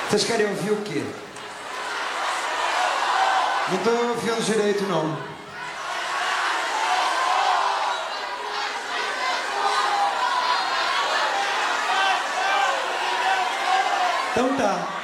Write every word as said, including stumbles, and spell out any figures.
Vocês querem ouvir o quê? Não estou ouvindo direito, não. Então tá.